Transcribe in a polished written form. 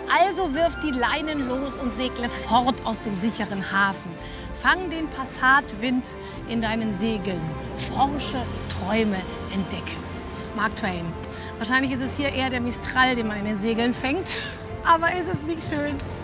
Also wirf die Leinen los und segle fort aus dem sicheren Hafen. Fang den Passatwind in deinen Segeln. Forsche, träume, entdecke. Mark Twain. Wahrscheinlich ist es hier eher der Mistral, den man in den Segeln fängt. Aber ist es nicht schön?